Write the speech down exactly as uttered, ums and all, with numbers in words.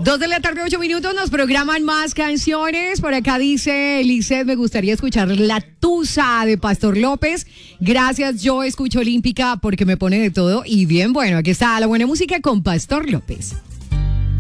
Dos de la tarde, ocho minutos, nos programan más canciones. Por acá dice Lizeth, me gustaría escuchar La Tusa de Pastor López. Gracias, yo escucho Olímpica porque me pone de todo. Y bien, bueno, aquí está la buena música con Pastor López.